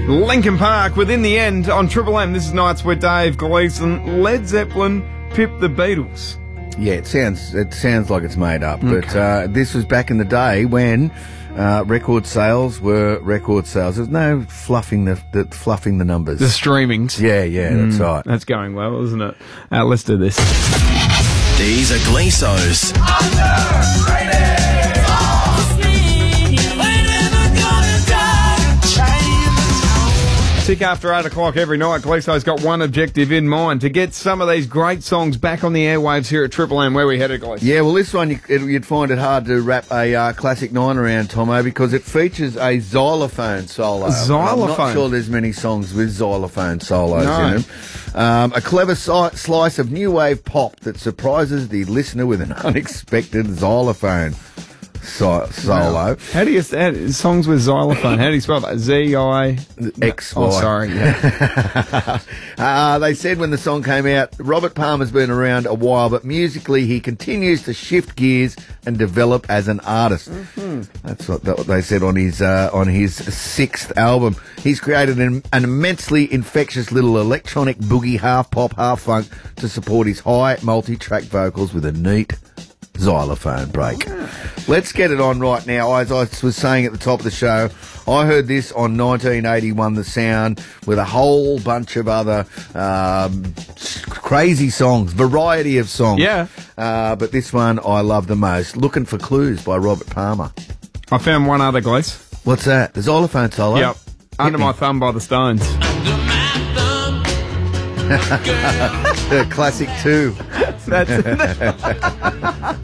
Linkin Park within the end on Triple M. This is Nights with Dave Gleeson, Led Zeppelin, Pip the Beatles. Yeah, it sounds like it's made up, but this was back in the day when record sales were record sales. There's no fluffing the numbers. The streamings. Yeah, that's right. That's going well, isn't it? Let's do this. These are Gleeso's Tick after 8 o'clock every night. Gleeso's got one objective in mind: to get some of these great songs back on the airwaves here at Triple M. Where we headed, Gleeso? Yeah, well, this one you'd find it hard to wrap a classic 9 around, Tomo, because it features a xylophone solo. Xylophone? I'm not sure there's many songs with xylophone solos in them. A clever slice of new wave pop that surprises the listener with an unexpected xylophone solo. Wow. How do you songs with xylophone? How do you spell that? Z-I-X-Y. Oh, sorry. Yeah. They said when the song came out, Robert Palmer's been around a while, but musically he continues to shift gears and develop as an artist. That's what they said on his 6th album. He's created an immensely infectious little electronic boogie, half pop, half funk to support his high multi-track vocals with a neat xylophone break. Let's get it on right now. As I was saying at the top of the show, I heard this on 1981 The Sound with a whole bunch of other crazy songs, variety of songs. Yeah. But this one I love the most. Looking for Clues by Robert Palmer. I found one other, Glees. What's that? The xylophone solo? Yep. Under My Thumb by the Stones. Classic 2. That's